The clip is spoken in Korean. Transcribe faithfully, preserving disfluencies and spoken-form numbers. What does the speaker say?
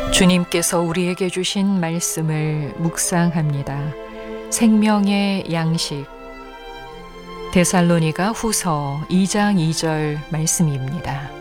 주님께서 우리에게 주신 말씀을 묵상합니다. 생명의 양식. 데살로니가 후서 이 장 이 절 말씀입니다.